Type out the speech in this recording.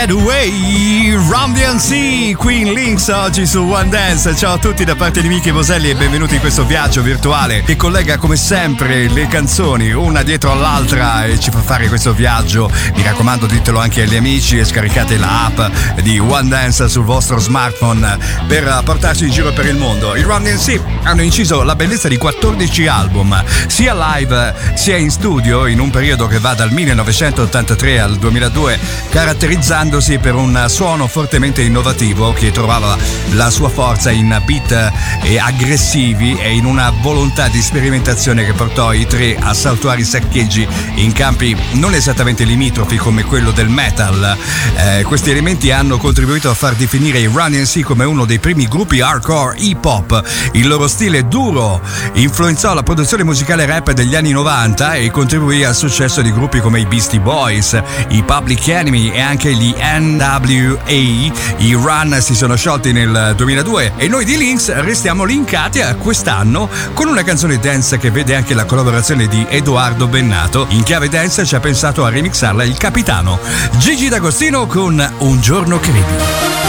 Getaway, Run DMC, Queen Links oggi su One Dance. Ciao a tutti da parte di Michi Boselli e benvenuti in questo viaggio virtuale che collega come sempre le canzoni una dietro all'altra e ci fa fare questo viaggio. Mi raccomando, ditelo anche agli amici e scaricate la app di One Dance sul vostro smartphone per portarci in giro per il mondo. I Run DMC hanno inciso la bellezza di 14 album, sia live sia in studio, in un periodo che va dal 1983 al 2002, caratterizzandosi per un suono fortemente innovativo che trovava la sua forza in beat aggressivi e in una volontà di sperimentazione che portò i tre a saltuari saccheggi in campi non esattamente limitrofi come quello del metal. Questi elementi hanno contribuito a far definire i Run DMC come uno dei primi gruppi hardcore hip hop. Il loro stile duro influenzò la produzione musicale rap degli anni 90 e contribuì al successo di gruppi come i Beastie Boys, i Public Enemy e anche gli NWA. I Run si sono sciolti nel 2002 e noi di Links restiamo linkati a quest'anno con una canzone dance che vede anche la collaborazione di Edoardo Bennato. In chiave dance ci ha pensato a remixarla il capitano Gigi D'Agostino con Un giorno credi.